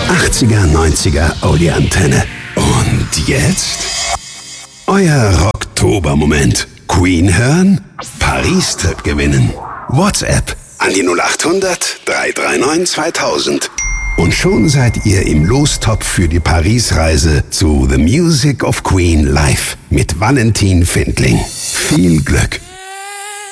80er, 90er Audioantenne. Und jetzt? Euer Rocktober-Moment. Queen hören? Paris-Trip gewinnen. WhatsApp an die 0800 339 2000. Und schon seid ihr im Lostopf für die Paris-Reise zu The Music of Queen live mit Valentin Findling. Viel Glück!